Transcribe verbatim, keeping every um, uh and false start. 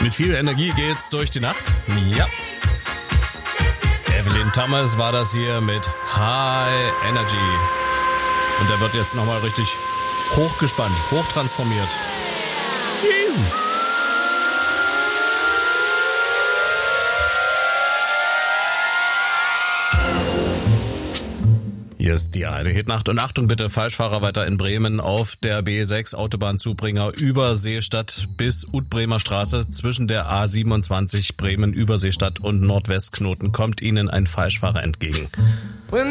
Mit viel Energie geht's durch die Nacht. Ja. Evelyn Thomas war das hier mit High Energy. Und der wird jetzt nochmal richtig hochgespannt, hochtransformiert. Hier ist die eine Hitnacht und Achtung bitte, Falschfahrer weiter in Bremen auf der B sechs Autobahnzubringer über Seestadt bis Utbremer Straße zwischen der A siebenundzwanzig Bremen Überseestadt und Nordwestknoten kommt Ihnen ein Falschfahrer entgegen.